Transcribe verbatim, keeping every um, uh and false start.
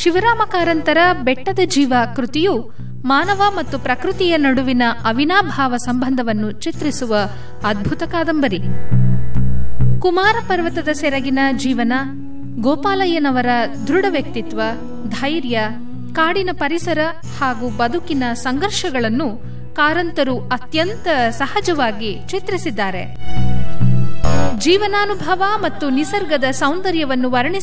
ಶಿವರಾಮ ಕಾರಂತರ ಬೆಟ್ಟದ ಜೀವ ಕೃತಿಯು ಮಾನವ ಮತ್ತು ಪ್ರಕೃತಿಯ ನಡುವಿನ ಅವಿನಾಭಾವ ಸಂಬಂಧವನ್ನು ಚಿತ್ರಿಸುವ ಅದ್ಭುತ ಕಾದಂಬರಿ. ಕುಮಾರ ಪರ್ವತದ ಸೆರಗಿನ ಜೀವನ, ಗೋಪಾಲಯ್ಯನವರ ದೃಢ ವ್ಯಕ್ತಿತ್ವ, ಧೈರ್ಯ, ಕಾಡಿನ ಪರಿಸರ ಹಾಗೂ ಬದುಕಿನ ಸಂಘರ್ಷಗಳನ್ನು ಕಾರಂತರು ಅತ್ಯಂತ ಸಹಜವಾಗಿ ಚಿತ್ರಿಸಿದ್ದಾರೆ. ಜೀವನಾನುಭವ ಮತ್ತು ನಿಸರ್ಗದ ಸೌಂದರ್ಯವನ್ನು ವರ್ಣಿಸಿ